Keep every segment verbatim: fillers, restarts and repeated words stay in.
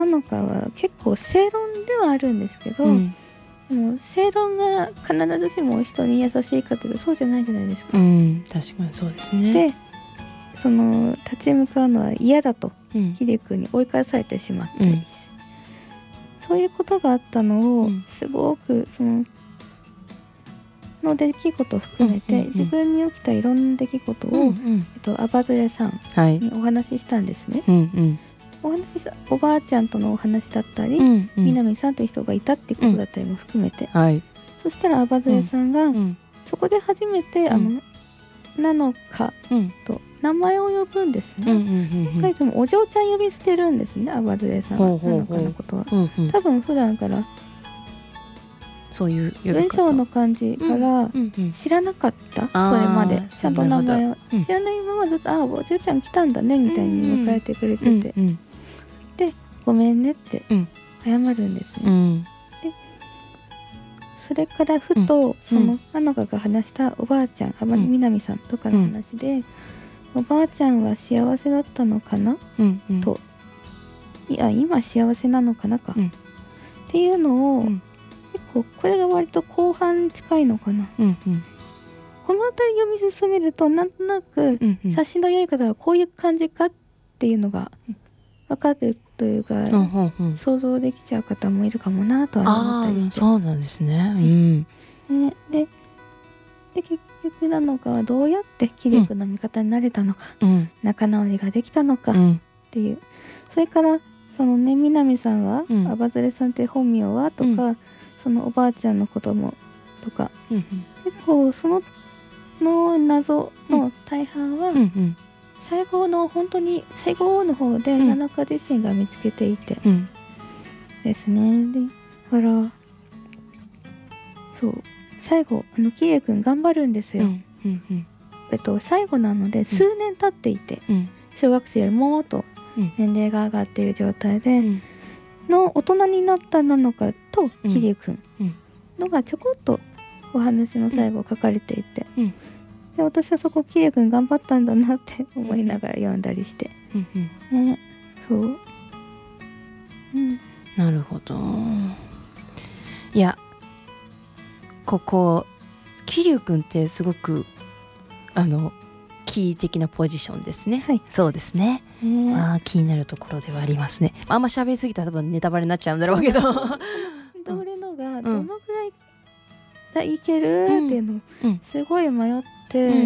のかは結構正論ではあるんですけど、うん、でも正論が必ずしも人に優しいかというとそうじゃないじゃないですか、 うん、確かにそうですね。 でその立ち向かうのは嫌だと、うん、桐生君に追い返されてしまったりして、うん、そういうことがあったのを、うん、すごくそのの出来事を含めて、うんうんうん、自分に起きたいろんな出来事を、うんうん、えっと、アバズレさんにお話ししたんですね、はい、うんうん、お話ししたおばあちゃんとのお話だったり、うんうん、南さんという人がいたっていうことだったりも含めて、うんはい、そしたらアバズレさんが、うんうん、そこで初めて、うん、あのなのかと名前を呼ぶんですね、うんうんうんうん、でもお嬢ちゃん呼び捨てるんですね、アバズレさんは。なのかのことは、うんうん、多分普段からそういう呼び方文章の感じから知らなかった、うんうんうん、それまでちゃんと名前を、うん、知らないままずっとあお嬢ちゃん来たんだねみたいに迎えてくれてて、うんうん、でごめんねって謝るんですね、うん、でそれからふと、うん、そのあのかが話したおばあちゃん天野みなみさんとかの話で、うん、おばあちゃんは幸せだったのかな、うんうん、といや今幸せなのかなか、うん、っていうのを、うん結構これが割と後半に近いのかな、うんうん、この辺り読み進めるとなんとなく察しの良い方がこういう感じかっていうのが分かるというか、うんうんうん、想像できちゃう方もいるかもなとは思ったりして。 そうなんですね、うんね、で, で結局なのかはどうやって桐生君の味方になれたのか、うん、仲直りができたのかっていう、うん、それからそのね南さんは、うん、アバズレさんって本名はとか、うんそのおばあちゃんのこともとか、うんうん、結構そのの謎の大半は、うんうん、最後の本当に最後の方で七日自身が見つけていて、うん、ですね。でだからそう最後あの桐生くん頑張るんですよ、うんうんうんえっと、最後なので数年経っていて、うん、小学生よりもっと年齢が上がっている状態で、うんの大人になったなのかと桐生くんのがちょこっとお話の最後書かれていて、うん、で私はそこ桐生くん頑張ったんだなって思いながら読んだりして、うんうんね、そう、 うん、なるほど。いやここ桐生くんってすごくあのキー的なポジションですね、はい、そうですね、えーまあ、気になるところではありますね。あんま喋りすぎたら多分ネタバレになっちゃうんだろうけどどれのがどのぐらいいけるっていうのをすごい迷って、うんうんうん、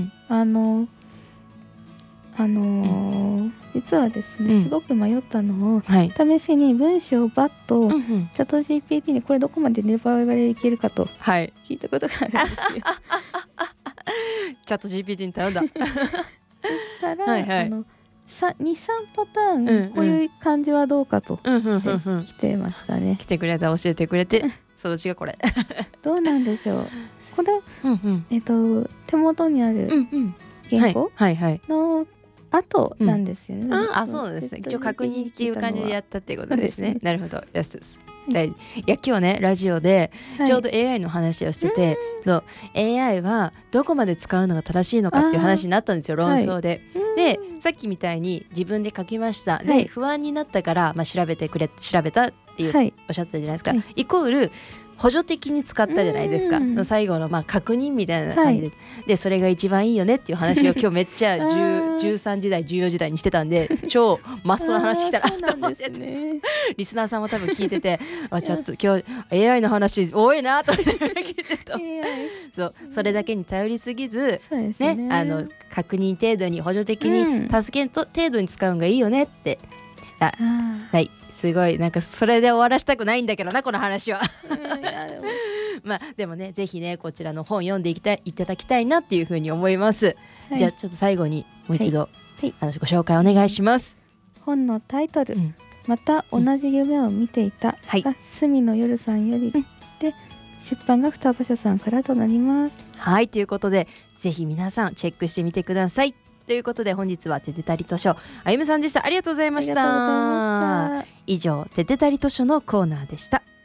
あのあのーうん、実はですね、うん、すごく迷ったのを、はい、試しに文章をバッと、うんうん、チャット ジーピーティー にこれどこまでネタバレいけるかと聞いたことがあるんですよ、はいチャット ジーピーティー に頼んだそしたら、はいはい、あのにさんパターン、うんうん、こういう感じはどうかと、うんうんうんうん、来てましたね。 来てくれた教えてくれてそのうちがこれどうなんでしょうこれ、うんうんえっと、手元にある原稿の後なんですよね、うんうん、ああそうですね。一応確認っていう感じでやったっていうことですね。ですねなるほどやすです大事。いや今日ねラジオでちょうど エーアイ の話をしてて、はい、そう エーアイ はどこまで使うのが正しいのかっていう話になったんですよ論争で、はい、でさっきみたいに自分で書きましたで、はい、不安になったから、まあ、調べてくれ調べたっていう、はい、おっしゃったじゃないですか、はい、イコール補助的に使ったじゃないですか最後のまあ確認みたいな感じで、はい、でそれが一番いいよねっていう話を今日めっちゃじゅうさんじだいじゅうよじだいにしてたんで超マストな話来たなと思って、ね、リスナーさんも多分聞いててあちょっと今日 エーアイ の話多いなと思って聞いてたそうそれだけに頼りすぎず、ねね、あの確認程度に補助的に助けんと程度に使うのがいいよねってあはいすごいなんかそれで終わらしたくないんだけどなこの話はまあでもねぜひねこちらの本読んでいきたいいただきたいなっていうふうに思います、はい、じゃあちょっと最後にもう一度、はいはい、あのご紹介お願いします。 本のタイトル、うん、また同じ夢を見ていた、うん、が隅の夜さんより、うん、で出版が双葉社さんからとなります。 はいということでぜひ皆さんチェックしてみてくださいということで本日はててたり図書あゆむさんでした。ありがとうございました。 ありがとうございました。 以上ててたり図書のコーナーでした。